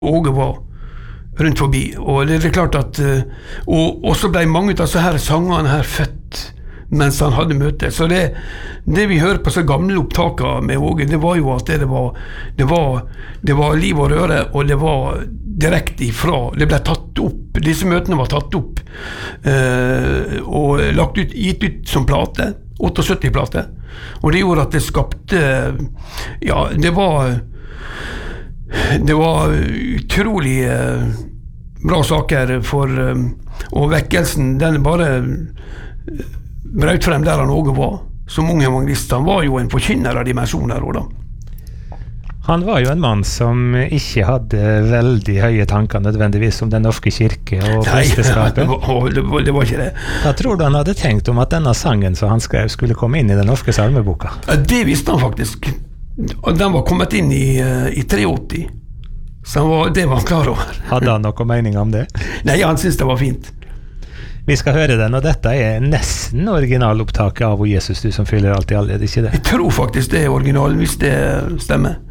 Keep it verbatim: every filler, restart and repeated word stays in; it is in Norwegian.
Åge var rundt forbi, og det er klart at og, og så ble mange av så her sangene her født mens han hadde møte, så det, det vi hører på så gamle opptaker med Åge, det var jo at det, det, var, det, var, det var liv og røre, og det var direkte ifra, det ble tatt opp, disse møtene var tatt opp eh, og lagt ut, gitt ut som plate, syttiåtte plate, og det gjorde at det skapte, ja, det var det var utrolig eh, bra saker for, eh, og vekkelsen, den bare eh, brøt frem der han Åge var, som ung evangelist. Han var jo en forkynner av dimensjoner også, da. Han var jo en mann som ikke hadde veldig høye tanker nødvendigvis om den norske kirke og presteskapet. Nei, det var, det var ikke det. Hva tror du han hadde tenkt om at denne sangen som han skrev skulle komme inn i den norske salmeboka? Det visste han faktisk. Den var kommet inn i, i åttitre, så han var, det var han klar over. Hadde han noe mening om det? Nei, han syntes det var fint. Vi skal høre den, og dette er nesten originalopptaket av O Jesus, du som fyller alt i alle, er det ikke det? Jeg tror faktisk det er original, hvis det stemmer.